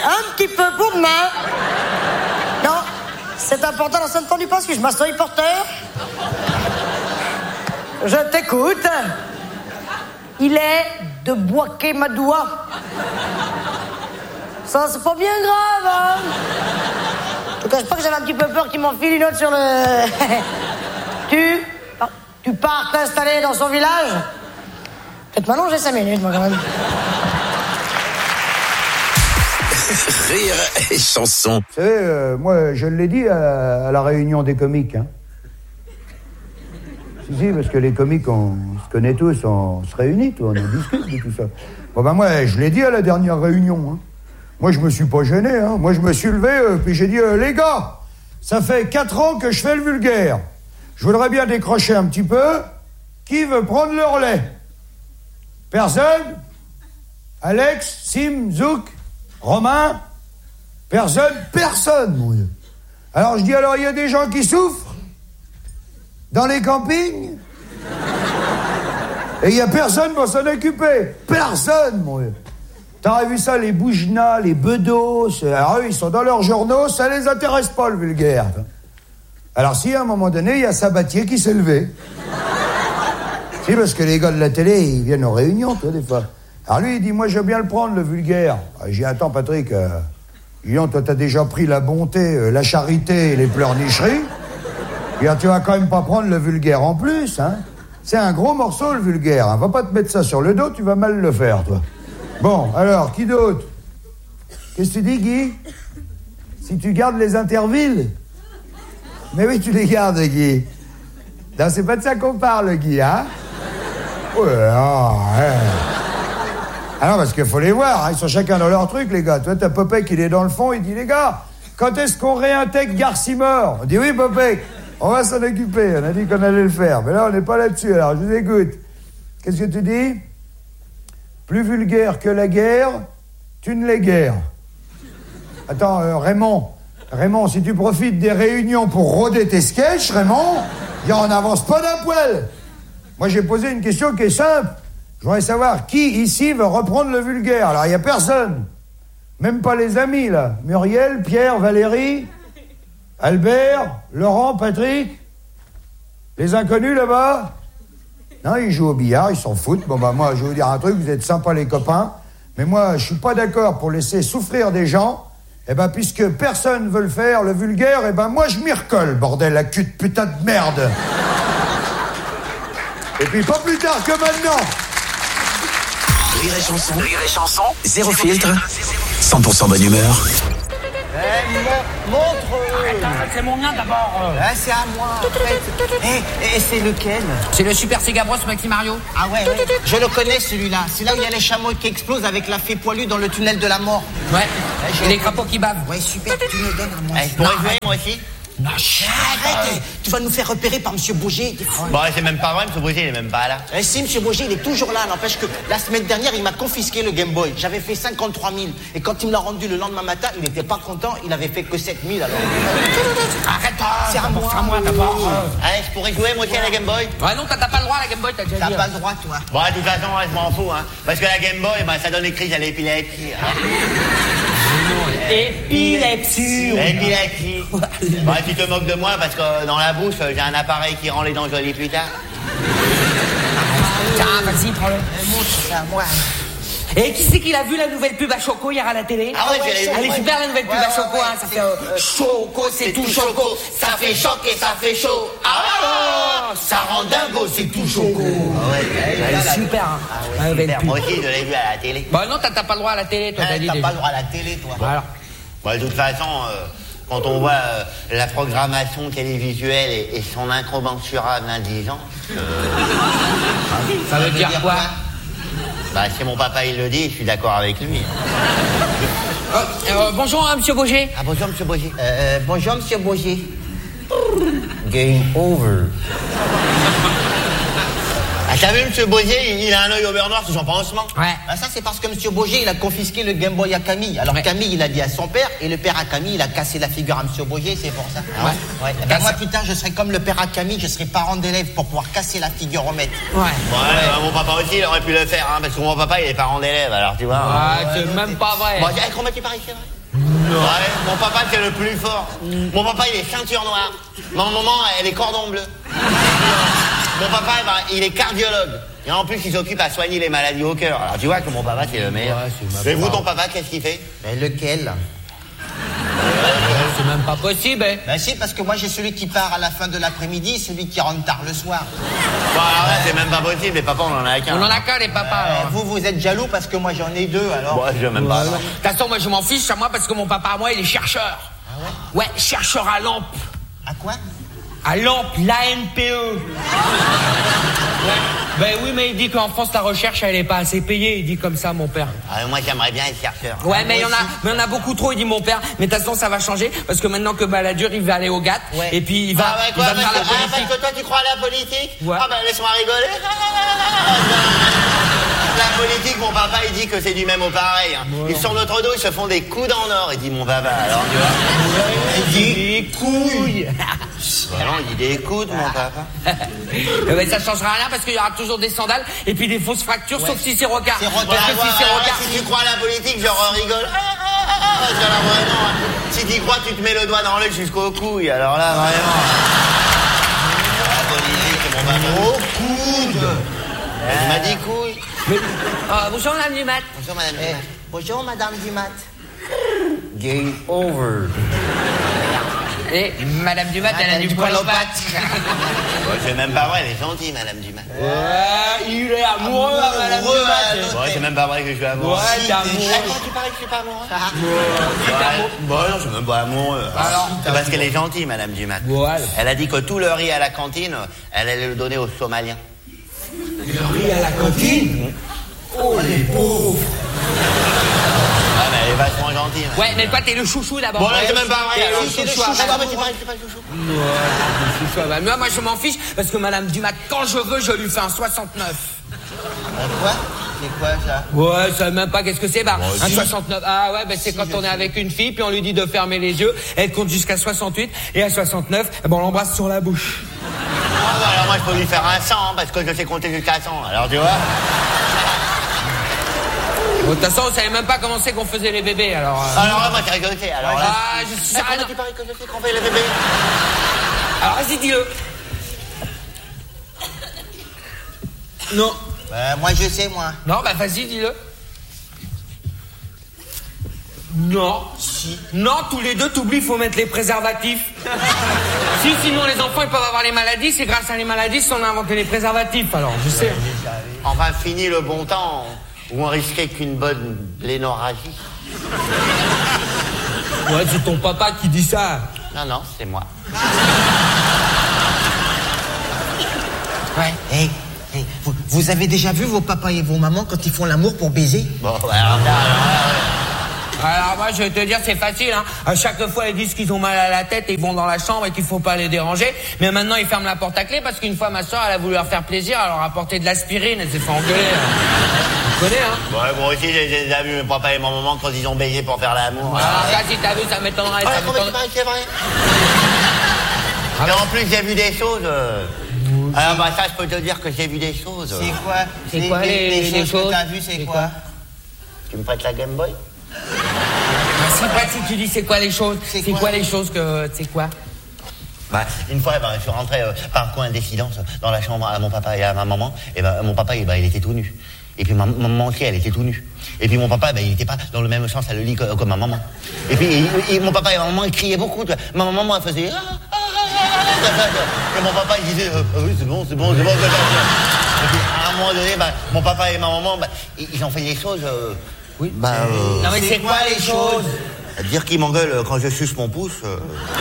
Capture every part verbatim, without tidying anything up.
un petit peu pour demain. Non, c'est important dans ce temps du passage. Je m'assois porteur. Je t'écoute. Il est de Boaké Madoua. Ça, c'est pas bien grave, hein. Je te cache pas que j'avais un petit peu peur qu'il m'enfile une note sur le... tu... Tu pars t'installer dans son village? Peut-être maintenant, j'ai cinq minutes, moi, quand même. Rire et chanson. Vous savez, euh, moi, je l'ai dit à, à la réunion des comiques, hein. Si, si, parce que les comiques, on se connaît tous, on se réunit, tout, on discute de tout ça. Bon, ben moi, je l'ai dit à la dernière réunion, hein. Moi, je me suis pas gêné, hein. Moi, je me suis levé, euh, puis j'ai dit, euh, les gars, ça fait quatre ans que je fais le vulgaire. Je voudrais bien décrocher un petit peu. Qui veut prendre le relais? Personne? Alex, Sim, Zouk, Romain? Personne? Personne, mon Dieu. Alors, je dis, alors, il y a des gens qui souffrent? Dans les campings? Et il n'y a personne pour s'en occuper. Personne, mon Dieu. T'aurais vu ça, les Boujna, les Bedos, alors eux, ils sont dans leurs journaux, ça les intéresse pas, le vulgaire. Alors si, à un moment donné, il y a Sabatier qui s'est levé. Si, parce que les gars de la télé, ils viennent aux réunions, toi, des fois. Alors lui, il dit, moi, je veux bien le prendre, le vulgaire. J'ai dit, attends, Patrick, euh, dis-donc, toi, t'as déjà pris la bonté, euh, la charité et les pleurnicheries. Et tu vas quand même pas prendre le vulgaire en plus, hein. C'est un gros morceau, le vulgaire, hein. Va pas te mettre ça sur le dos, tu vas mal le faire, toi. Bon, alors, qui d'autre? Qu'est-ce que tu dis, Guy? Si tu gardes les intervilles? Mais oui, tu les gardes, Guy. Non, c'est pas de ça qu'on parle, Guy, hein? Ouais, ah, ouais. Ah non, parce qu'il faut les voir, hein. Ils sont chacun dans leur truc, les gars. Toi, t'as Popek, il est dans le fond, il dit, les gars, quand est-ce qu'on réintègre Garcimore? On dit, oui, Popek, on va s'en occuper. On a dit qu'on allait le faire. Mais là, on n'est pas là-dessus, alors je vous écoute. Qu'est-ce que tu dis? Plus vulgaire que la guerre, tu ne l'es guère. Attends, euh, Raymond, Raymond, si tu profites des réunions pour rôder tes sketchs, Raymond, il en avance pas d'un poil. Moi, j'ai posé une question qui est simple. Je voudrais savoir qui, ici, veut reprendre le vulgaire. Alors, il n'y a personne. Même pas les amis, là. Muriel, Pierre, Valérie, Albert, Laurent, Patrick. Les inconnus, là-bas? Non, ils jouent au billard, ils s'en foutent. Bon, bah, moi, je vais vous dire un truc, vous êtes sympas, les copains. Mais moi, je suis pas d'accord pour laisser souffrir des gens. Eh ben, puisque personne veut le faire, le vulgaire, eh ben, moi, je m'y recolle, bordel, la cul de putain de merde. Et puis, pas plus tard que maintenant. Rire et chanson. Rire et chanson. Zéro filtre. cent pour cent bonne humeur. Eh, montre. Arrête, c'est mon mien d'abord. Ah, c'est à moi. Eh, et c'est lequel? C'est le Super Sega Bros Maxi Mario. Ah ouais, ouais. Je le connais celui-là. C'est là où il y a les chameaux qui explosent avec la fée poilue dans le tunnel de la mort. Ouais. Et les crapauds qui bavent. Ouais, super. Tu me donnes à moi. Eh, je pourrais jouer moi aussi? Non, arrête. Tu vas nous faire repérer par Monsieur Bauger. Bon, c'est même pas vrai, Monsieur Bauger, il est même pas là. Eh si, Monsieur Bauger, il est toujours là. N'empêche que la semaine dernière, il m'a confisqué le Game Boy. J'avais fait cinquante-trois mille. Et quand il me l'a rendu le lendemain matin, il était pas content. Il avait fait que sept mille alors. Arrête, c'est à moi. C'est à moi d'abord. Allez, je pourrais jouer moi aussi à la Game Boy? Ouais, non, t'as pas le droit à la Game Boy, t'as déjà T'as dit. pas le droit, toi. Bon, de toute façon, ouais, je m'en fous, hein. Parce que la Game Boy, ben, ça donne des crises à l'épilepsie. Épilepsie. L'épilepsie. Bon, tu te moques de moi parce que dans la bouche, j'ai un appareil qui rend les dents jolies plus tard. Tiens, vas-y, prends-le. C'est à moi. Et qui c'est qu'il a vu la nouvelle pub à Choco hier à la télé? Ah ouais, j'ai Elle est super la nouvelle pub à Choco, hein. Ça fait euh, Choco, c'est tout Choco. Ça fait choquer, ça fait chaud. Ah, ça rend dingo, c'est tout Choco. Ah ouais, elle est super, hein. Ah ouais, La nouvelle super. pub. Moi aussi, je l'ai vu à la télé. Bah non, t'as t'as pas le droit à la télé, toi, t'as dit T'as déjà. pas le droit à la télé, toi. Voilà. Bon, de toute façon, euh, quand on voit euh, la programmation télévisuelle et, et son incommensurable indigence... Euh, Ça veut dire quoi? Bah, si mon papa il le dit, je suis d'accord avec lui. Euh, euh, bonjour, hein, Monsieur Bauger. Ah, bonjour, Monsieur Bauger. Euh, bonjour, Monsieur Bauger. Game over. Ah, t'as vu, Monsieur Bauger, il, il a un œil au beurre noir sur son pansement. Ouais. Ah, ça, c'est parce que Monsieur Bauger, il a confisqué le Game Boy à Camille. Alors, Ouais. Camille, il a dit à son père, et le père à Camille, il a cassé la figure à Monsieur Bauger, c'est pour ça. Ouais. Ouais. Eh ben, moi, plus tard, je serai comme le père à Camille, je serai parent d'élève pour pouvoir casser la figure au maître. Ouais. Ouais, bah, mon papa aussi, il aurait pu le faire, hein, parce que mon papa, il est parent d'élève, alors tu vois. Ouais, c'est même pas vrai. Bon, allez, qu'on mette par ici, ouais. Ouais, mon papa, c'est le plus fort. Mm. Mon papa, il est ceinture noire. Ma maman, elle est cordon bleu. Mon papa, ben, il est cardiologue. Et en plus, il s'occupe à soigner les maladies au cœur. Alors, tu vois que mon papa, c'est le meilleur. Ouais, et vous, ton papa, qu'est-ce qu'il fait? Mais lequel? C'est même pas possible, hein. Ben si, parce que moi, j'ai celui qui part à la fin de l'après-midi, celui qui rentre tard le soir. Bon, alors là, c'est même pas possible. Les papas, on en a qu'un. On en a qu'un, les papas. Euh, vous, vous êtes jaloux parce que moi, j'en ai deux, alors. Moi, je même pas. De toute façon, moi, je m'en fiche à moi parce que mon papa, à moi, il est chercheur. Ah ouais? Ouais, chercheur à lampe. À quoi? À lampe, l'A N P E. Ouais. Ben oui, mais il dit qu'en France, la recherche, elle est pas assez payée. Il dit comme ça, mon père. Ah, moi, j'aimerais bien être chercheur. Ouais, mais il y en a, mais il y en a beaucoup trop, il dit mon père. Mais de toute façon, ça va changer parce que maintenant que Balladur, il va aller au G A T. Ouais. Et puis il va, ah ouais, quoi, il va faire la politique. Ah, parce que toi, tu crois à la politique? Ouais. Ah, ben, laisse-moi rigoler. La politique, mon papa, il dit que c'est du même au pareil. Hein. Ouais. Ils sur notre dos, ils se font des coudes en or, il dit mon papa. Alors, tu vois. Ouais, il dit des couilles. Bah non, il dit des coudes, mon papa. Mais ça changera rien parce qu'il y aura toujours des sandales et puis des fausses fractures, ouais. Sauf si c'est Rocard. C'est Rocard. Parce que si c'est Rocard. Si tu crois à la politique, genre rigole. Parce que là, vraiment, si tu crois, tu te mets le doigt dans l'œil jusqu'aux couilles. Alors là, vraiment. La politique, mon papa. Aux coudes. Elle m'a dit couilles. Mais, euh, bonjour, madame Dumat. Bonjour, madame eh, Dumat. Bonjour, madame Dumat. Game over. Et madame Dumat, elle a du poil aux pattes. Ouais, c'est même pas vrai, elle est gentille, madame Dumat. Ouais, il est amoureux, amoureux madame Dumat. Ouais, c'est même pas vrai que je suis amoureux. Ouais, t'es amoureux. Comment tu parais que je suis pas amoureux? Ouais, bon, non, je suis même pas amoureux. Alors, c'est parce qu'elle est gentille, madame Dumat. Ouais. Elle a dit que tout le riz à la cantine, elle allait le donner aux Somaliens. Le riz à la cantine? Oh, les pauvres. Ah, mais elle est vachement gentille. Ouais, mais toi, t'es le chouchou d'abord. Bon, là, c'est même pas vrai. T'es Alors, le c'est le chouchou. chouchou. Ah, mais tu parais que c'est pas le chouchou. Ouais, le chouchou. Bah, moi, moi, je m'en fiche parce que madame Dumat, quand je veux, je lui fais un soixante-neuf. Quoi? C'est quoi, ça? Ouais, je sais même pas qu'est-ce que c'est. Bah, bon, un dis. soixante-neuf. Ah ouais, bah, c'est si, quand on est avec une fille, puis on lui dit de fermer les yeux. Elle compte jusqu'à soixante-huit. Et à soixante-neuf, eh ben, on l'embrasse sur la bouche. Ah, bah, alors, moi, je peux lui faire un cent, parce que je sais compter jusqu'à cent. Alors, tu vois? De toute façon, on savait même pas comment c'est qu'on faisait les bébés, alors... Euh... Alors là, moi, t'es récolté, alors là... Ah, je sais pas... rien. Tu paries que je sais qu'on fait les bébés? Alors, vas-y, dis-le. Non. Bah, moi, je sais, moi. Non, bah, vas-y, dis-le. Non. Si. Non, tous les deux, t'oublies, il faut mettre les préservatifs. Si, sinon, les enfants, ils peuvent avoir les maladies. C'est grâce à les maladies qu'on a inventé les préservatifs, alors, je sais. Enfin, fini le bon temps... où on risquait qu'une bonne blénorragie. Ouais, c'est ton papa qui dit ça. Non, non, c'est moi. Ouais. Hey, hey, vous, vous avez déjà vu vos papas et vos mamans quand ils font l'amour pour baiser? Bon, alors là, alors là... Alors moi je vais te dire c'est facile hein. À chaque fois ils disent qu'ils ont mal à la tête et ils vont dans la chambre et qu'il faut pas les déranger. Mais maintenant ils ferment la porte à clé parce qu'une fois ma soeur elle a voulu leur faire plaisir, elle leur a apporté de l'aspirine, elle s'est fait engueuler. Hein. Tu connais hein? Ouais, moi aussi j'ai déjà vu mes papa et ma maman quand ils ont baisé pour faire l'amour. Ah ça si t'as vu ça m'étonnerait. Ah, ça comment tu paries que c'est vrai? Mais en plus j'ai vu des choses. Euh... Alors bah ça je peux te dire que j'ai vu des choses. C'est quoi? C'est quoi les, les, les choses que t'as vues, c'est quoi? Tu me prêtes la Game Boy? C'est pas si tu dis c'est quoi les choses. C'est quoi, quoi les choses que... C'est quoi? Bah, une fois, bah, je suis rentré euh, par coïncidence dans la chambre à mon papa et à ma maman. Et bah, mon papa, bah, il était tout nu. Et puis ma maman aussi, elle était tout nue. Et puis mon papa, bah, il n'était pas dans le même sens à le lit que, que ma maman. Et puis et, et mon papa et ma maman, ils criaient beaucoup. Ma maman, elle faisait... Et mon papa, il disait... Euh, oui, c'est bon, c'est bon, c'est bon. Et puis à un moment donné, bah, mon papa et ma maman, bah, ils ont fait des choses... Euh, oui. Bah, euh, non mais c'est quoi les choses? Dire qu'ils m'engueulent quand je suce mon pouce. Euh,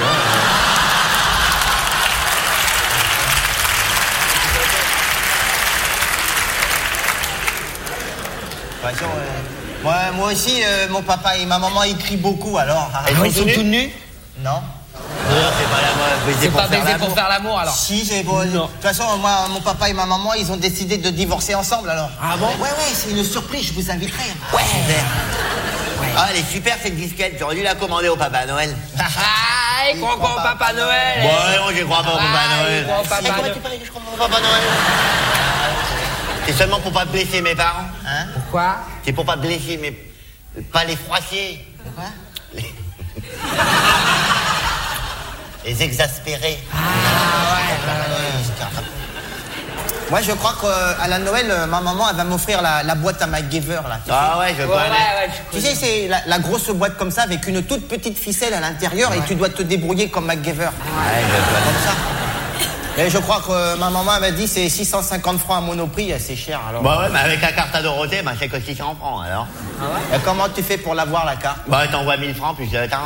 façon, euh, moi, moi aussi, euh, mon papa et ma maman, ils crient beaucoup, alors... Ah, ils sont tous nus? Non. Non, c'est pas la baiser c'est pour pas faire baiser pour faire l'amour, alors? Si, c'est bon. De toute façon, moi, mon papa et ma maman, ils ont décidé de divorcer ensemble, alors. Ah bon? Ouais, ouais, c'est une surprise, je vous inviterai. Ouais. Ouais. Ah, elle est super, cette disquette. J'aurais dû la commander au Papa Noël. Ah, il croit pas au Papa Noël. Ouais, non, j'y crois pas au Papa ah, Noël. Au Papa Et comment tu paries que je crois pas au Papa Noël? C'est seulement pour pas blesser mes parents. Hein? Pourquoi? C'est pour pas blesser mes... pas les froisser. Pourquoi? Les... Les exaspérés. Ah, ouais, ouais, ouais. Moi, je crois qu'à la Noël, ma maman, elle va m'offrir la, la boîte à MacGyver, là. Ah ouais, je Ouais, connais. ouais, ouais, je Tu sais, c'est la, la grosse boîte comme ça, avec une toute petite ficelle à l'intérieur, ouais. Et tu dois te débrouiller comme MacGyver. Ouais, je connais. Comme ça. Et je crois que ma maman m'a dit c'est six cent cinquante francs à Monoprix, c'est cher alors. Bah ouais, mais avec la carte à Dorothée, bah c'est que six cents francs alors. Ah ouais. Et comment tu fais pour l'avoir la carte? Bah t'envoies mille francs plus le temps.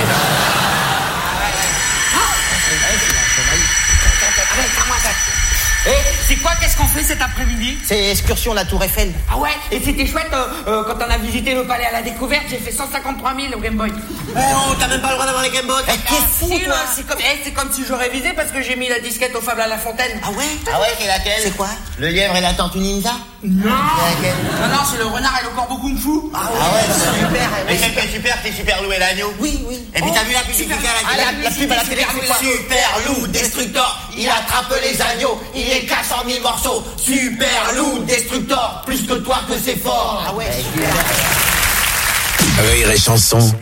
Eh, c'est quoi, qu'est-ce qu'on fait cet après-midi? C'est excursion la Tour Eiffel. Ah ouais, et c'était chouette, euh, euh, quand on a visité le palais à la découverte, j'ai fait cent cinquante-trois mille au Game Boy. Oh, t'as même pas le droit d'avoir les Game Boy. Eh, t'es fou, Si, toi. ouais, c'est comme, eh, c'est comme si je révisais parce que j'ai mis la disquette au Fable à la Fontaine. Ah ouais? Ah ouais, c'est laquelle? C'est quoi? Le lièvre et la tortue ninja? Non. C'est laquelle? Non, non, c'est le renard et le corbeau kung fu. Ah ouais, c'est super. Mais celle qui est super, c'est Super Lou et l'agneau. Oui, oui. Et puis t'as vu la publicité à Ah, la la, télé? la pub à la télé, c'est quoi? Super Lou Destructor, il attrape les agneaux, il les casse en mille morceaux. Super Lou Destructor, plus que toi que c'est fort. Ah ouais, super. Rire et chanson.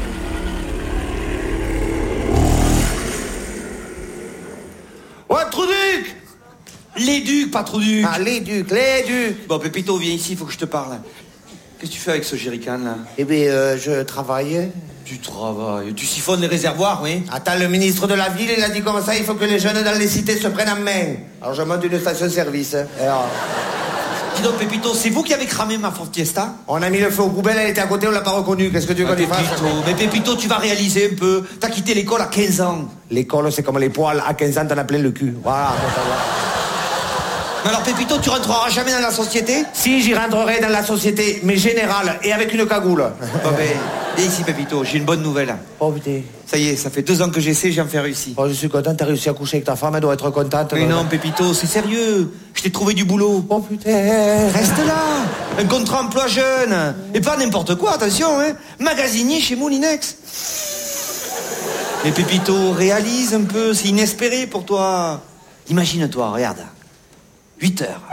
Ouais, Trouduc! Les ducs, pas trop ducs. Ah, les ducs, les ducs. Bon, Pépito, viens ici, il faut que je te parle. Qu'est-ce que tu fais avec ce jerrycan, là? Eh bien, euh, je travaille. Du travail. Tu siphonnes les réservoirs, oui? Attends, le ministre de la ville, il a dit comme ça, il faut que les jeunes dans les cités se prennent en main. Alors, je monte une station-service. Alors, Dis donc, Pépito, c'est vous qui avez cramé ma Ford Fiesta? on a mis le feu aux poubelles, elle était à côté, on l'a pas reconnue. Qu'est-ce que tu veux qu'on y fasse? Pépito, mais Pépito, tu vas réaliser un peu. T'as quitté l'école à quinze ans. L'école, c'est comme les poils. À quinze ans, t'en as plein le cul. Voilà, faut savoir. Mais alors, Pépito, tu rentreras jamais dans la société? Si, j'y rentrerai dans la société, mais générale, et avec une cagoule. Bon, ben, viens ici, Pépito, j'ai une bonne nouvelle. Oh, putain. Ça y est, ça fait deux ans que j'essaie, j'ai enfin réussi. Oh, je suis content, t'as réussi à coucher avec ta femme, elle doit être contente. Mais non, Pépito, c'est sérieux. Je t'ai trouvé du boulot. Oh, putain. Reste là. Un contrat emploi jeune. Et pas n'importe quoi, attention, hein. Magasinier chez Moulinex. Mais Pépito, réalise un peu, c'est inespéré pour toi. Imagine-toi, regarde. huit heures.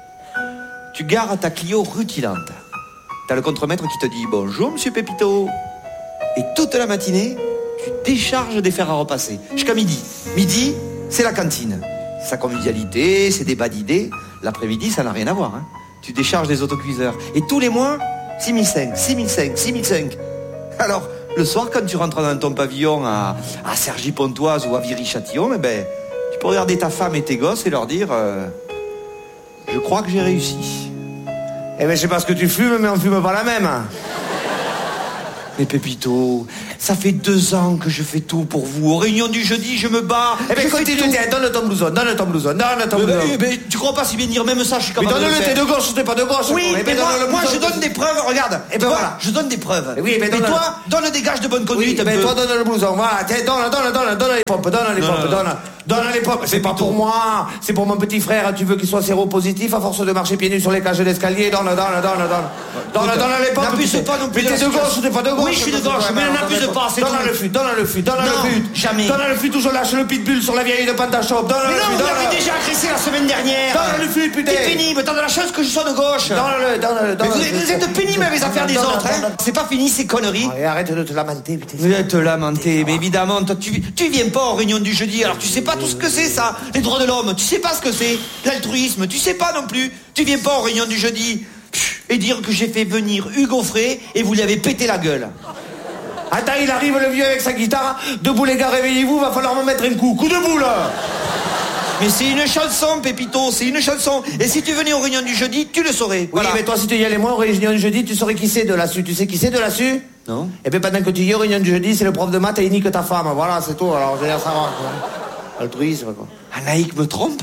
Tu gares ta Clio rutilante. T'as le contremaître qui te dit « Bonjour, monsieur Pépito ». Et toute la matinée, tu décharges des fers à repasser. Jusqu'à midi. Midi, c'est la cantine. Sa convivialité, ses débats d'idées. L'après-midi, ça n'a rien à voir. Hein. Tu décharges des autocuiseurs. Et tous les mois, six mille cinq, six mille cinq, six mille cinq. Alors, le soir, quand tu rentres dans ton pavillon à, à Cergy-Pontoise ou à Viry-Châtillon, eh ben, tu peux regarder ta femme et tes gosses et leur dire euh, je crois que j'ai réussi. Eh ben, je sais pas ce que tu fumes, mais on fume pas la même. Mais Pépito, ça fait deux ans que je fais tout pour vous. Aux réunions du jeudi, je me bats. Eh ben, je fais continue, tout. tiens, donne ton blouson, donne ton blouson, donne ton Mais, blouson. mais, mais tu crois pas si bien dire, même ça, je suis Mais capable de le donne-le, t'es faire. de gauche, t'es pas de gauche. Oui, Eh ben, mais moi, donne-le moi blouson. je donne des preuves, regarde. Eh ben, Tu vois, voilà. je donne des preuves. Eh oui, mais mais donne- toi, donne des gages de bonne conduite. Oui, un ben peu. toi donne le blouson, voilà, tiens, donne, donne, donne, donne les pompes, donne les Non, pompes, non, donne, donne les pompes. C'est pas Pépito. pour moi, c'est pour mon petit frère, tu veux qu'il soit séropositif à force de marcher pieds nus sur les cages d'escalier, donne, donne, donne, donne, donne, donne, donne les pompes. N'abuse putain. pas non plus Mais de t'es la de gauche situation. ou t'es pas de gauche? Oui, je suis de gauche, mais n'abuse pas, c'est Donne tout. le fut, donne le fut, donne Non, le fut. jamais. Donne le fut, toujours lâche le pitbull sur la vieille de Pantachop, donne Mais le non, fut, vous donne l'avez déjà agressé la semaine dernière. Donne le fut, putain. C'est pénible, t'as de la chance que je sois de gauche. Donne-le, donne-le, Mais donne-le. vous, vous êtes pénible avec les affaires des Donne-le, autres, hein. donne-le. C'est pas fini ces conneries. Et arrête de te lamenter, putain. Vous êtes lamenté, mais évidemment, toi, tu, tu viens pas aux réunions du jeudi, alors tu sais pas tout ce que c'est ça, les droits de l'homme, tu sais pas ce que c'est, l'altruisme, tu sais pas non plus, tu viens pas aux réunions du jeudi, Pff, et dire que j'ai fait venir Hugo Frey et vous lui avez pété la gueule. Attends, il arrive le vieux avec sa guitare. Debout les gars, réveillez-vous, va falloir me mettre un coup. Coup de boule. Mais c'est une chanson, Pépito, c'est une chanson, et si tu venais aux réunions du jeudi, tu le saurais. Oui, Voilà. mais toi, si tu y allais moins aux réunions du jeudi, tu saurais qui c'est de là-dessus. Tu sais qui c'est de là-dessus? Non. Et bien, pendant que tu y es aux réunions du jeudi, c'est le prof de maths et il nique ta femme. Voilà, c'est tout. Alors, je veux dire, ça va. Quoi. Altruisme, quoi. Anaïk me trompe,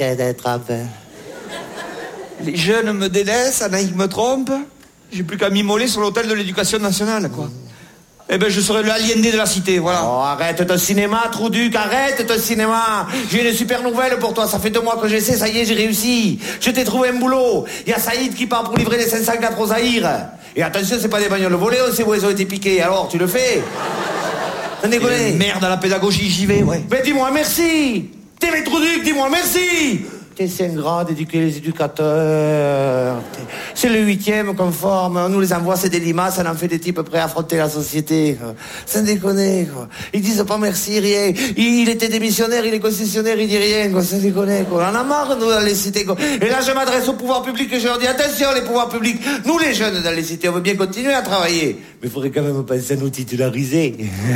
les jeunes me délaissent, Anaïk me trompe, j'ai plus qu'à m'immoler sur l'hôtel de l'éducation nationale, quoi. Eh ben, je serai le aliéné de la cité, voilà. Oh, arrête ton cinéma, Trouduc, arrête ton cinéma. J'ai une super nouvelle pour toi. Ça fait deux mois que j'essaie, ça y est, j'ai réussi. Je t'ai trouvé un boulot. Il y a Saïd qui part pour livrer les cinq cent quatre aux Zaïre. Et attention, c'est pas des bagnoles volées, on sait où elles ont été piquées. Alors, tu le fais? T'en Et déconnes? merde à la pédagogie, j'y vais, ouais. Mais dis-moi merci. T'es mes Trouduc, dis-moi merci. T'es c'est ingrat d'éduquer les éducateurs. C'est le huitième qu'on forme. On nous les envoie, c'est des limaces, ça en fait des types prêts à affronter la société. Quoi. Sans déconner, quoi. Ils disent pas merci, rien. Il, il était démissionnaire, il est concessionnaire, il dit rien, quoi. Sans déconner, quoi. On en a marre, nous, dans les cités, quoi. Et là, je m'adresse au pouvoir public et je leur dis, attention, les pouvoirs publics. Nous, les jeunes, dans les cités, on veut bien continuer à travailler. Mais il faudrait quand même penser à nous titulariser.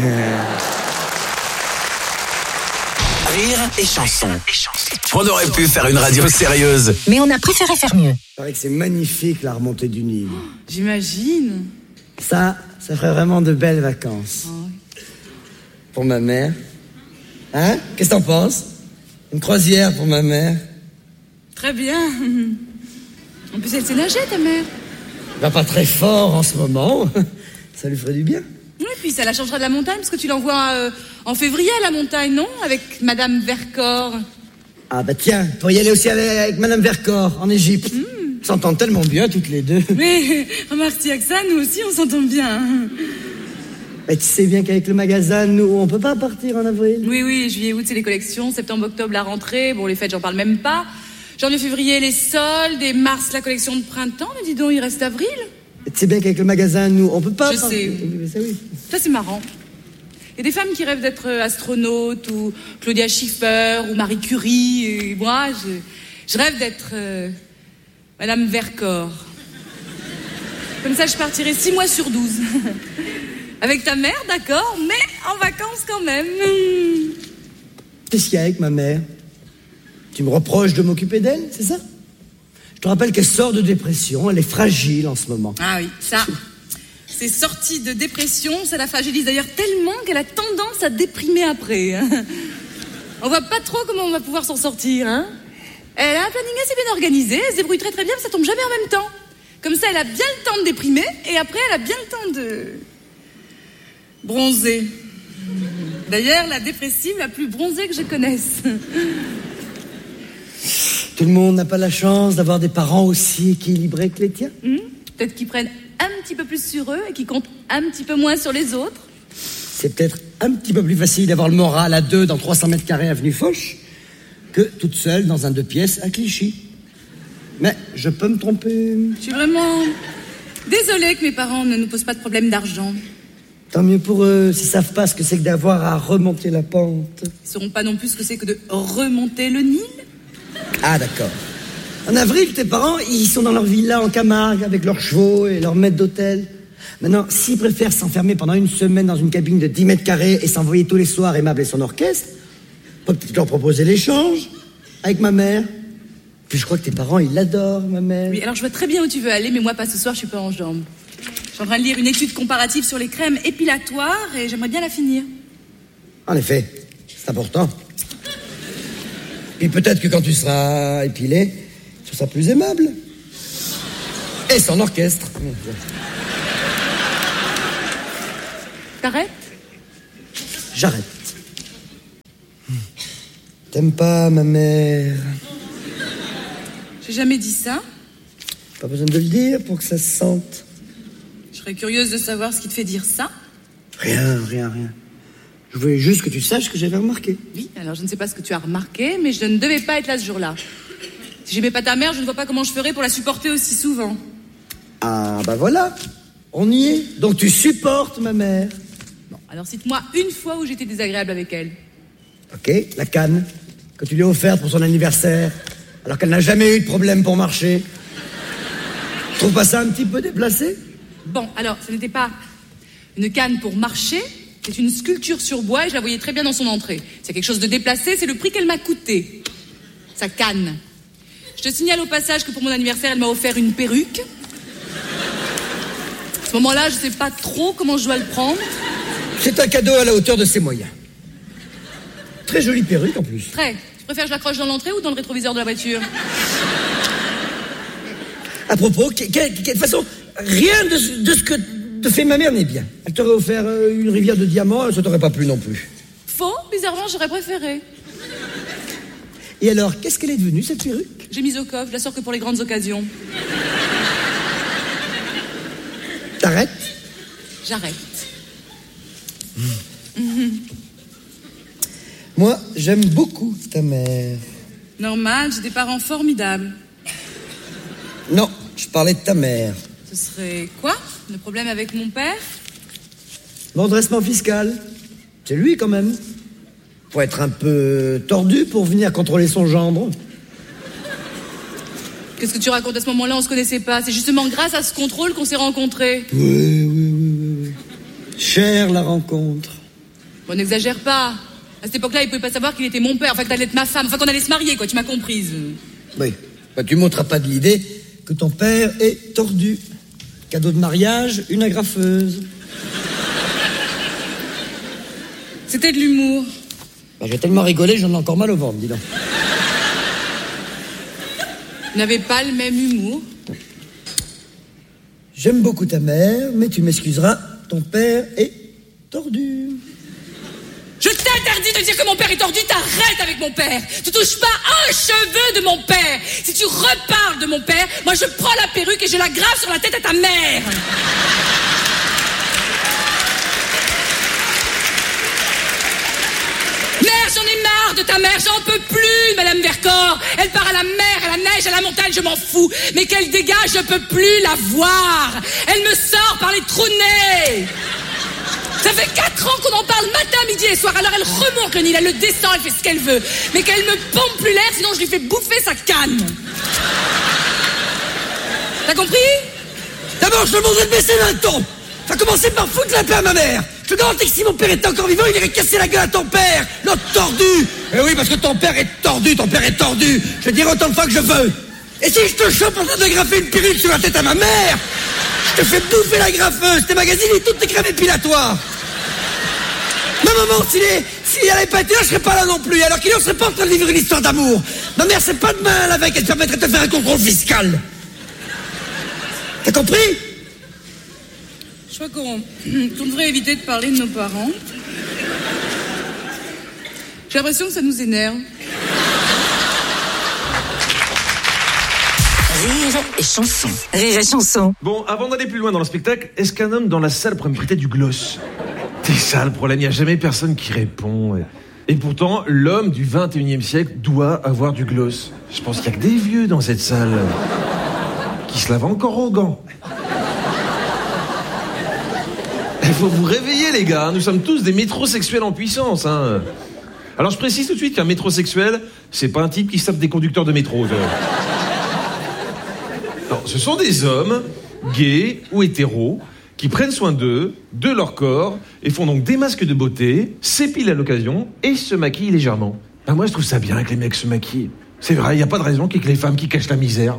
Rire et chanson. On aurait pu faire une radio sérieuse. Mais on a préféré faire mieux. Il paraît que c'est magnifique, la remontée du Nil. Oh, j'imagine. Ça, ça ferait vraiment de belles vacances. Oh. Pour ma mère. Hein? Qu'est-ce que t'en penses? Une croisière pour ma mère. Très bien. En plus, elle sait nager, ta mère. Va pas très fort en ce moment. Ça lui ferait du bien. Oui, puis ça la changera de la montagne, parce que tu l'envoies euh, en février à la montagne, non? Avec Madame Vercors. Ah bah tiens, pour y aller aussi avec, avec Madame Vercors, en Égypte. Mm. Ils s'entendent tellement bien, toutes les deux. Mais remarque, s'il y a que ça, nous aussi, on s'entend bien. Mais tu sais bien qu'avec le magasin, nous, on peut pas partir en avril. Oui, oui, juillet, août, c'est les collections. Septembre, octobre, la rentrée. Bon, les fêtes, j'en parle même pas. Janvier, février, les soldes. Et mars, la collection de printemps. Mais dis donc, il reste avril. Tu sais bien qu'avec le magasin, nous, on peut pas... Je sais. Ça, oui. Ça, c'est marrant. Il y a des femmes qui rêvent d'être astronautes, ou Claudia Schiffer, ou Marie Curie. Et moi, je, je rêve d'être euh, Madame Vercors. Comme ça, je partirai six mois sur douze. Avec ta mère, d'accord, mais en vacances quand même. Qu'est-ce qu'il y a avec ma mère? Tu me reproches de m'occuper d'elle, c'est ça? Je te rappelle qu'elle sort de dépression, elle est fragile en ce moment. Ah oui, ça, c'est sortie de dépression, ça la fragilise d'ailleurs tellement qu'elle a tendance à déprimer après. Hein. On voit pas trop comment on va pouvoir s'en sortir. Hein. Elle a un planning assez bien organisé, elle se débrouille très très bien, mais ça tombe jamais en même temps. Comme ça, elle a bien le temps de déprimer, et après, elle a bien le temps de bronzer. D'ailleurs, la dépressive la plus bronzée que je connaisse. Tout le monde n'a pas la chance d'avoir des parents aussi équilibrés que les tiens. Mmh. Peut-être qu'ils prennent un petit peu plus sur eux et qu'ils comptent un petit peu moins sur les autres. C'est peut-être un petit peu plus facile d'avoir le moral à deux dans trois cents mètres carrés avenue Foch que toute seule dans un deux pièces à Clichy. Mais je peux me tromper. Je suis vraiment désolée que mes parents ne nous posent pas de problème d'argent. Tant mieux pour eux, s'ils savent pas ce que c'est que d'avoir à remonter la pente. Ils sauront pas non plus ce que c'est que de remonter le Nil. Ah, d'accord. En avril, tes parents, ils sont dans leur villa en Camargue avec leurs chevaux et leurs maîtres d'hôtel. Maintenant, s'ils préfèrent s'enfermer pendant une semaine dans une cabine de dix mètres carrés et s'envoyer tous les soirs Aimable et son orchestre, on peut peut-être leur proposer l'échange avec ma mère. Puis je crois que tes parents, ils l'adorent, ma mère. Oui, alors je vois très bien où tu veux aller, mais moi, pas ce soir, je suis pas en jambes. Je suis en train de lire une étude comparative sur les crèmes épilatoires et j'aimerais bien la finir. En effet, c'est important. Puis peut-être que quand tu seras épilé, tu seras plus aimable. Et son orchestre. T'arrêtes? J'arrête. T'aimes pas ma mère? J'ai jamais dit ça. Pas besoin de le dire pour que ça se sente. Je serais curieuse de savoir ce qui te fait dire ça. Rien, rien, rien. Je voulais juste que tu saches que j'avais remarqué. Oui, alors je ne sais pas ce que tu as remarqué, mais je ne devais pas être là ce jour-là. Si j'aimais pas ta mère, je ne vois pas comment je ferais pour la supporter aussi souvent. Ah, bah voilà. On y est. Donc tu supportes ma mère. Bon, alors cite-moi une fois où j'étais désagréable avec elle. Ok, la canne que tu lui as offerte pour son anniversaire, alors qu'elle n'a jamais eu de problème pour marcher. Tu trouves pas ça un petit peu déplacé? Bon, alors, ce n'était pas une canne pour marcher, c'est une sculpture sur bois et je la voyais très bien dans son entrée. C'est quelque chose de déplacé, c'est le prix qu'elle m'a coûté. Sa canne. Je te signale au passage que pour mon anniversaire, elle m'a offert une perruque. À ce moment-là, je sais pas trop comment je dois le prendre. C'est un cadeau à la hauteur de ses moyens. Très jolie perruque en plus. Très. Tu préfères que je l'accroche dans l'entrée ou dans le rétroviseur de la voiture? À propos, de toute façon, rien de ce, de ce que te fait ma mère n'est bien. Elle t'aurait offert une rivière de diamants, ça t'aurait pas plu non plus. Faux, bizarrement, j'aurais préféré. Et alors, qu'est-ce qu'elle est devenue, cette perruque? J'ai mis au coffre, je la sors que pour les grandes occasions. T'arrêtes? J'arrête. Mmh. Mmh. Moi, j'aime beaucoup ta mère. Normal, j'ai des parents formidables. Non, je parlais de ta mère. Ce serait quoi, le problème avec mon père? L'endressement fiscal. C'est lui, quand même. Faut être un peu tordu pour venir contrôler son gendre. Qu'est-ce que tu racontes? À ce moment-là, on se connaissait pas. C'est justement grâce à ce contrôle qu'on s'est rencontrés. Oui, oui, oui, oui, oui. Chère la rencontre. Bon, n'exagère pas. À cette époque-là, il pouvait pas savoir qu'il était mon père. Enfin, que t'allais être ma femme. Enfin, qu'on allait se marier, quoi. Tu m'as comprise. Oui. Bah, tu m'ôteras pas de l'idée que ton père est tordu. Cadeau de mariage, une agrafeuse. C'était de l'humour. Bah, j'ai tellement rigolé, j'en ai encore mal au ventre, dis donc. Vous n'avez pas le même humour. J'aime beaucoup ta mère, mais tu m'excuseras, ton père est tordu. Je t'interdis de dire que mon père est tordu, t'arrêtes avec mon père. Tu touches pas un cheveu de mon père. Si tu reparles de mon père, moi je prends la perruque et je la grave sur la tête à ta mère. Mère, j'en ai marre de ta mère, j'en peux plus, Madame Vercors. Elle part à la mer, à la neige, à la montagne, je m'en fous. Mais qu'elle dégage, je peux plus la voir. Elle me sort par les trous de nez. Ça fait quatre ans qu'on en parle matin, midi et soir. Alors elle remonte le Nil, elle le descend, elle fait ce qu'elle veut. Mais qu'elle me pompe plus l'air, sinon je lui fais bouffer sa canne. T'as compris? D'abord, je te demanderai de baisser d'un ton. Ça a commencé par foutre la paix à ma mère. Je te garantis que si mon père était encore vivant, il irait casser la gueule à ton père, l'autre tordu. Eh oui, parce que ton père est tordu, ton père est tordu. Je le dirai autant de fois que je veux. Et si je te chope en train de graffer une perruque sur la tête à ma mère, je te fais bouffer la graffeuse, tes magazines et toutes tes crèmes épilatoires. Ma maman, si, les, si elle n'avait pas été là, je serais pas là non plus. Alors qu'il ne serait pas en train de vivre une histoire d'amour. Ma mère, c'est pas demain la veille qu'elle te permettrait de te faire un contrôle fiscal. T'as compris? Je crois qu'on qu'on devrait éviter de parler de nos parents. J'ai l'impression que ça nous énerve. Rire et chanson. Rire et chanson. Bon, avant d'aller plus loin dans le spectacle, est-ce qu'un homme dans la salle pourrait me prêter du gloss? C'est ça le problème, il n'y a jamais personne qui répond. Et pourtant, l'homme du vingt et unième siècle doit avoir du gloss. Je pense qu'il n'y a que des vieux dans cette salle qui se lavent encore aux gants. Il faut vous réveiller, les gars. Nous sommes tous des métrosexuels en puissance. Hein. Alors, je précise tout de suite qu'un métrosexuel, c'est pas un type qui se tape des conducteurs de métro. Non, ce sont des hommes, gays ou hétéros, qui prennent soin d'eux, de leur corps, et font donc des masques de beauté, s'épilent à l'occasion et se maquillent légèrement. Ben moi, je trouve ça bien que les mecs se maquillent. C'est vrai, il n'y a pas de raison qu'il y ait que les femmes qui cachent la misère.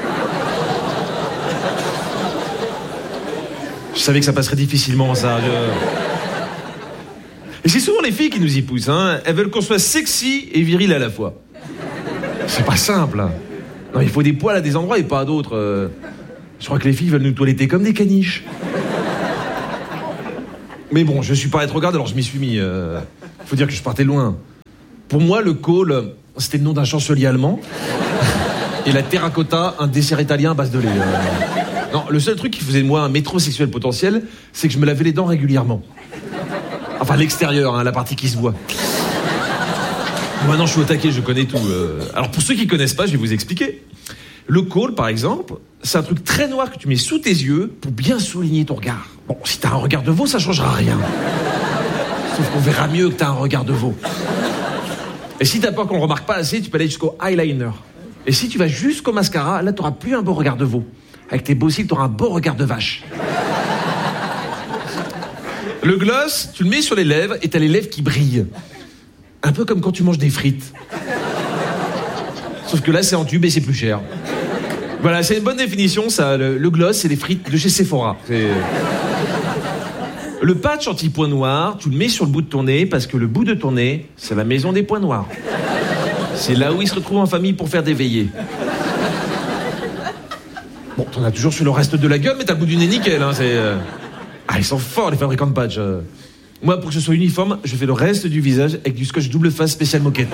Je savais que ça passerait difficilement, ça. Je... Et c'est souvent les filles qui nous y poussent, hein. Elles veulent qu'on soit sexy et viril à la fois. C'est pas simple, hein. Non, il faut des poils à des endroits et pas à d'autres. Je crois que les filles veulent nous toiletter comme des caniches. Mais bon, je suis pas rétrograde, alors je m'y suis mis. Euh... Faut dire que je partais loin. Pour moi, le col, c'était le nom d'un chancelier allemand. Et la terracotta, un dessert italien à base de lait. Euh... Non, le seul truc qui faisait de moi un métrosexuel potentiel, c'est que je me lavais les dents régulièrement. Enfin, l'extérieur, hein, la partie qui se voit. Maintenant, je suis au taquet, je connais tout. Euh... Alors, pour ceux qui connaissent pas, je vais vous expliquer. Le col, par exemple, c'est un truc très noir que tu mets sous tes yeux pour bien souligner ton regard. Bon, si t'as un regard de veau, ça changera rien. Sauf qu'on verra mieux que t'as un regard de veau. Et si t'as peur qu'on le remarque pas assez, tu peux aller jusqu'au eyeliner. Et si tu vas jusqu'au mascara, là, t'auras plus un beau regard de veau. Avec tes beaux cils, t'auras un beau regard de vache. Le gloss, tu le mets sur les lèvres et t'as les lèvres qui brillent. Un peu comme quand tu manges des frites. Sauf que là, c'est en tube et c'est plus cher. Voilà, c'est une bonne définition, ça. Le, le gloss, c'est les frites de chez Sephora. C'est... Le patch anti-points noirs, tu le mets sur le bout de ton nez parce que le bout de ton nez, c'est la maison des points noirs. C'est là où ils se retrouvent en famille pour faire des veillées. Bon, t'en as toujours sur le reste de la gueule, mais t'as le bout du nez nickel, hein, c'est... Ah, ils sont forts, les fabricants de patch. Moi, pour que ce soit uniforme, je fais le reste du visage avec du scotch double face spécial moquette.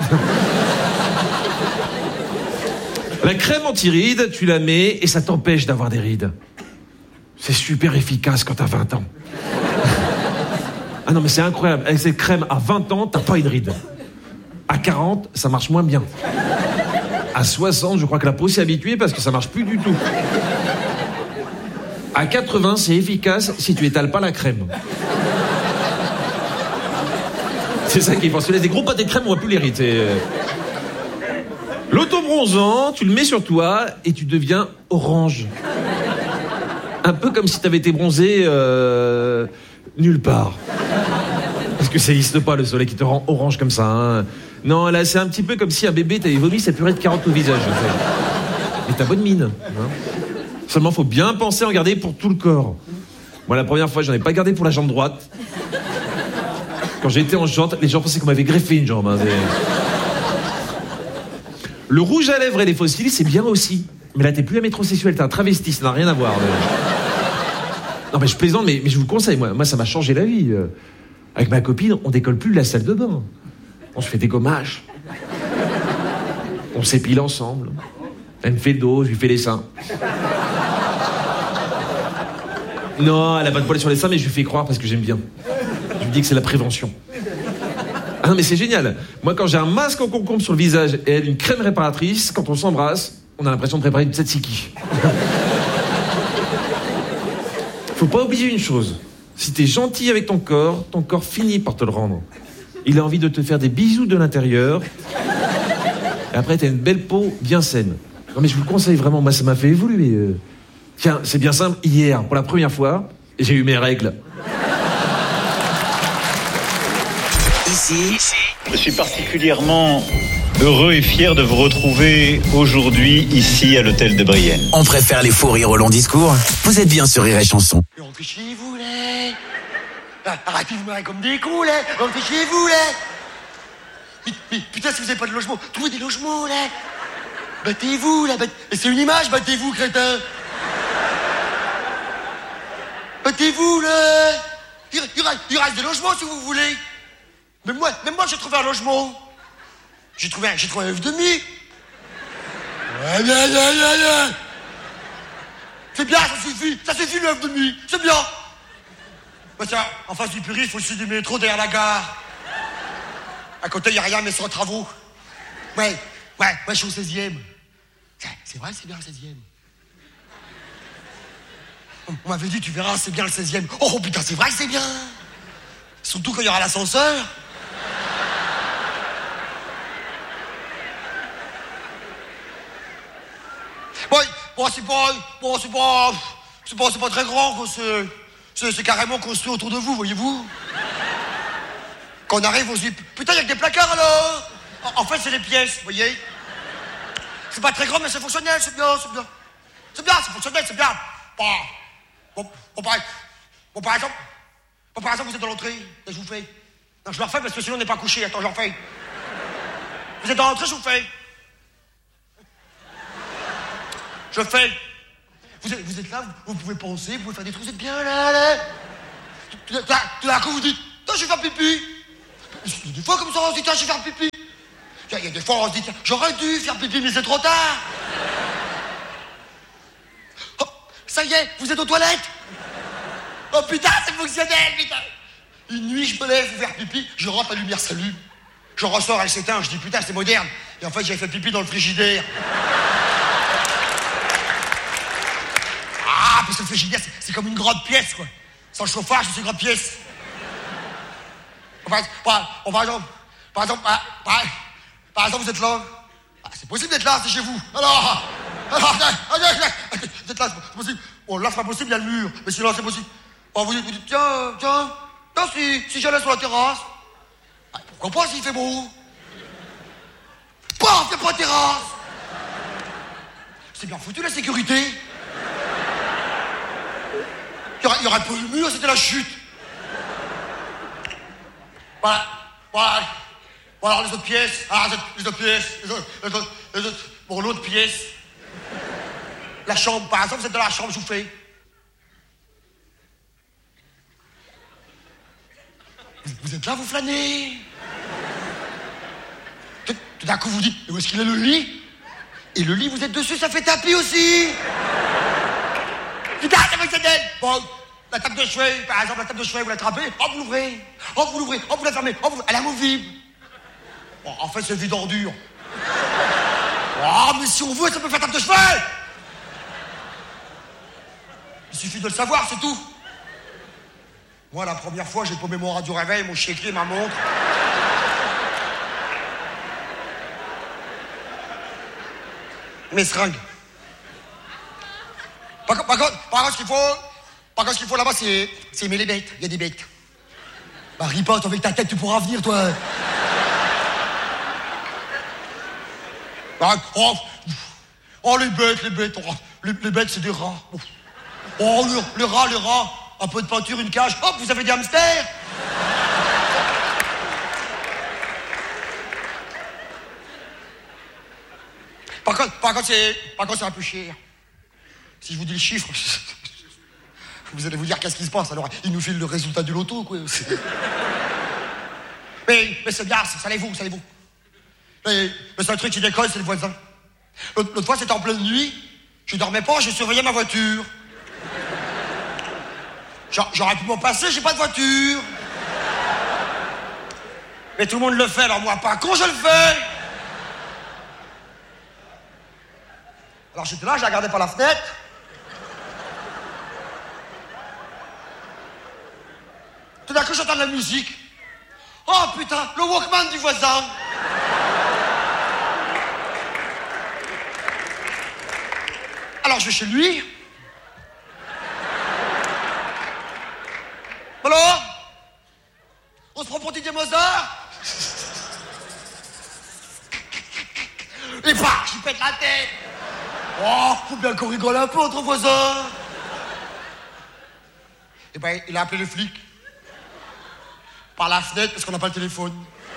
La crème anti-rides, tu la mets et ça t'empêche d'avoir des rides. C'est super efficace quand t'as vingt ans. Ah non, mais c'est incroyable. Avec cette crème, à vingt ans, t'as pas une ride. À quarante, ça marche moins bien. À soixante, je crois que la peau s'est habituée parce que ça marche plus du tout. À quatre-vingts, c'est efficace si tu étales pas la crème. C'est ça qui est fort. Si tu laisses des gros pâtés de crème, on va plus l'hériter. L'autobronzant, tu le mets sur toi et tu deviens orange. Un peu comme si t'avais été bronzé euh, nulle part. Parce que ça n'existe pas le soleil qui te rend orange comme ça. Hein. Non, là c'est un petit peu comme si un bébé t'avait vomi sa purée de carottes au visage. En fait. Et t'as bonne mine. Hein. Seulement faut bien penser à en garder pour tout le corps. Moi la première fois j'en ai pas gardé pour la jambe droite. Quand j'étais en short, les gens pensaient qu'on m'avait greffé une jambe. Hein. Le rouge à lèvres et les fossiles, c'est bien aussi. Mais là, t'es plus un métrosexuel, t'es un travesti, ça n'a rien à voir. Mais... Non, mais je plaisante, mais, mais je vous le conseille, moi, moi, ça m'a changé la vie. Avec ma copine, on décolle plus de la salle de bain. On se fait des gommages. On s'épile ensemble. Elle me fait le dos, je lui fais les seins. Non, elle a pas de poils sur les seins, mais je lui fais croire parce que j'aime bien. Je lui dis que c'est la prévention. Ah non, mais c'est génial. Moi, quand j'ai un masque en concombre sur le visage et elle une crème réparatrice, quand on s'embrasse, on a l'impression de préparer une tzatziki. Faut pas oublier une chose. Si t'es gentil avec ton corps, ton corps finit par te le rendre. Il a envie de te faire des bisous de l'intérieur. Et après, t'as une belle peau bien saine. Non, mais je vous le conseille vraiment. Moi, ça m'a fait évoluer. Tiens, c'est bien simple. Hier, pour la première fois, j'ai eu mes règles. Ici, je suis particulièrement heureux et fier de vous retrouver aujourd'hui ici à l'hôtel de Brienne. On préfère les faux rires au long discours. Vous êtes bien sur Rire et Chanson. Rentrez chez vous, là. Arrêtez de vous marrer comme des cons, là. Rentrez chez vous, là. Mais, mais putain, si vous n'avez pas de logement, trouvez des logements, là. Battez-vous, là. Batt... C'est une image, battez-vous, crétin. Battez-vous, là. Il, il, il reste des logements, si vous voulez. Même moi, même moi, j'ai trouvé un logement. J'ai trouvé un, j'ai trouvé un œuf demi. Aïe, aïe, aïe, aïe, aïe. C'est bien, ça suffit. Ça suffit, le œuf demi. C'est bien. Bah tiens, en face du périph', il faut aussi du métro derrière la gare. À côté, il n'y a rien, mais sans travaux. Ouais, ouais, ouais, je suis au seizième. C'est vrai, c'est bien le seizième. On, on m'avait dit, tu verras, c'est bien le seizième. Oh putain, c'est vrai que c'est bien. Surtout quand il y aura l'ascenseur. Bon, bon c'est pas, bon, c'est pas, c'est pas, c'est pas très grand, quoi. C'est, c'est, c'est carrément construit autour de vous, voyez-vous. Quand on arrive, on se dit, putain, il y a que des placards alors. En, en fait, c'est les pièces, vous voyez. C'est pas très grand, mais c'est fonctionnel, c'est bien, c'est bien. C'est bien, c'est fonctionnel, c'est bien. Bon, bon, bon, par, bon, par exemple, bon, par exemple, vous êtes dans l'entrée, et je vous fais. Non, je le refais parce que sinon on n'est pas couché. Attends, je le refais. Vous êtes dans l'entrée, je vous fais. Je fais. Vous êtes, vous êtes là, vous, vous pouvez penser, vous pouvez faire des trucs, vous êtes bien là, là. Tout, tout, tout d'un coup, vous dites, tiens, je vais faire pipi. Il y a des fois comme ça, on se dit, tiens, je vais faire pipi. Il y a, il y a des fois, on se dit, tiens, j'aurais dû faire pipi, mais c'est trop tard. Oh, ça y est, vous êtes aux toilettes. Oh putain, c'est fonctionnel, putain. Une nuit, je me lève pour faire pipi, je rentre, la lumière s'allume. Je ressors, elle s'éteint, je dis, putain, c'est moderne. Et en fait, j'avais fait pipi dans le frigidaire. Ah, parce que le frigidaire, c'est, c'est comme une grande pièce, quoi. Sans chauffage, c'est une grande pièce. Par, par, par exemple, par exemple, par, par, par exemple, vous êtes là. Ah, c'est possible d'être là, c'est chez vous. Alors, alors, vous êtes là, c'est possible. Bon, là, c'est pas possible, il y a le mur. Mais sinon, c'est possible. Oh, vous dites, vous dites, tiens, tiens, tiens, si, si j'allais sur la terrasse. Ah, pourquoi pas s'il fait beau? Paf, il n'y a pas de terrasse. C'est bien foutu, la sécurité. Il y aurait pas eu le mur, c'était la chute. Voilà, voilà, voilà les autres pièces. Ah, les autres pièces, les autres, les autres, les autres. Bon, l'autre pièce. La chambre, par exemple, vous êtes dans la chambre, je vous fais. Vous, vous êtes là, vous flânez. Tout, tout d'un coup, vous dites, où est-ce qu'il est le lit? Et le lit, vous êtes dessus, ça fait tapis aussi. Putain, c'est fonctionnel. Bon, la table de chevet, par exemple, la table de chevet, vous l'attrapez, hop, vous l'ouvrez, hop, vous l'ouvrez, hop, vous la fermez, hop, vous... elle est amovible. Bon, en fait, c'est vide ordure. Oh, mais si on veut, ça peut faire tape de cheval. Il suffit de le savoir, c'est tout. Moi, la première fois, j'ai paumé mon radio réveil, mon chéquier, ma montre. Mes seringues. Par, par contre, par contre, ce qu'il faut, par contre, ce qu'il faut là-bas, c'est, c'est aimer les bêtes. Il y a des bêtes. Bah, ris pas, toi, avec ta tête, tu pourras venir, toi. Bah, oh, oh, les bêtes, les bêtes, oh, les, les bêtes, c'est des rats. Oh, le, le rat, le rat, un peu de peinture, une cage. Hop, vous avez des hamsters. Par contre, par contre, c'est, par contre, c'est un peu cher. Si je vous dis le chiffre, vous allez vous dire qu'est-ce qui se passe. Alors, il nous file le résultat du loto, quoi. mais, mais c'est bien, savez-vous, savez-vous. Mais, mais c'est un truc qui déconne, c'est le voisin. L'autre, l'autre fois, c'était en pleine nuit. Je dormais pas, je surveillais ma voiture. Genre, j'aurais pu m'en passer, j'ai pas de voiture. Mais tout le monde le fait, alors moi pas. Quand je le fais. Alors j'étais là, je la regardais par la fenêtre. Tout d'un coup, j'entends de la musique. Oh putain, le Walkman du voisin. Alors je vais chez lui. Alors, on se prend pour Didier Mozart. Et bah, j'y pète la tête. Oh, faut bien qu'on rigole un peu entre voisins. Et ben, il a appelé les flics. Par la fenêtre, parce qu'on n'a pas le téléphone.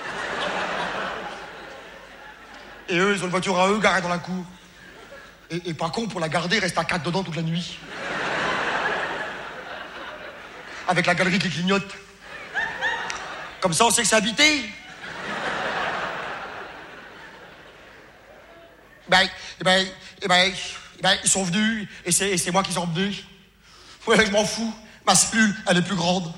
Et eux, ils ont une voiture à eux garée dans la cour. Et, et pas con, pour la garder, il reste à quatre dedans toute la nuit. Avec la galerie qui clignote. Comme ça, on sait que c'est habité. Ben, eh ben, eh ben, eh ben, ils sont venus, et c'est, et c'est moi qui les ai emmenés. Ouais, je m'en fous. Ma cellule, elle est plus grande.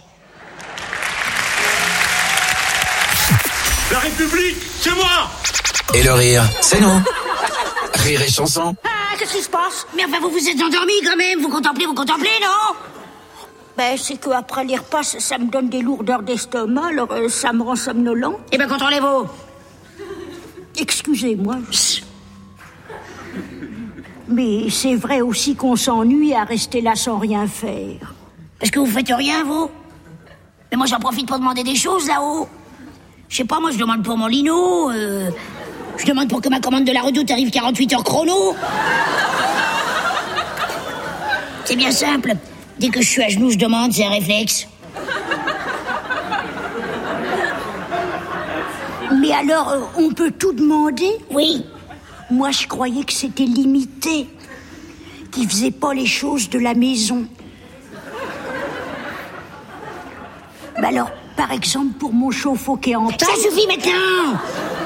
La République, c'est moi! Et le rire, c'est nous. Rire et chanson. Ah, qu'est-ce qui se passe? Mais enfin, vous vous êtes endormi quand même. Vous contemplez, vous contemplez, non? Ben, c'est qu'après les repas, ça, ça me donne des lourdeurs d'estomac, alors euh, ça me rend somnolent. Eh ben, contrôlez-vous. Excusez-moi. Mais c'est vrai aussi qu'on s'ennuie à rester là sans rien faire. Parce que vous faites rien, vous? Mais moi, j'en profite pour demander des choses, là-haut. Je sais pas, moi, je demande pour mon lino, euh, je demande pour que ma commande de la Redoute arrive quarante-huit heures chrono. C'est bien simple. Dès que je suis à genoux, je demande, c'est un réflexe. Mais alors, euh, on peut tout demander? Oui. Moi, je croyais que c'était limité, qu'ils faisaient pas les choses de la maison. Bah alors, par exemple, pour mon chauffe-eau qui est en panne... Ça suffit maintenant!